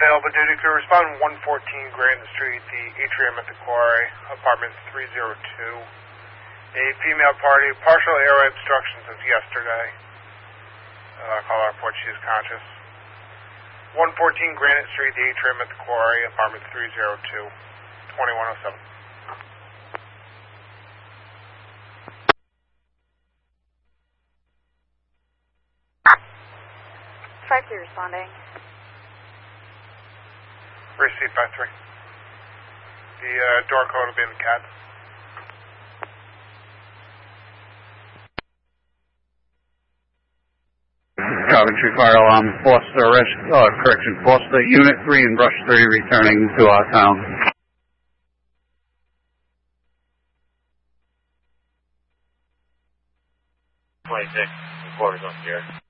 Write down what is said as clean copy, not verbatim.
available duty crew. Respond 114 Grandin Street, the atrium at the quarry, apartment 302. A female party, partial airway obstruction since yesterday. Caller report she is conscious. 114 Grandin Street, the atrium at the quarry, apartment 302, 2107. 5-3 responding. Receive 5-3. The door code will be in the CAD. Coventry Fire Alarm, Foster, Unit 3 and Brush 3 returning to our town. 26, quarters up here.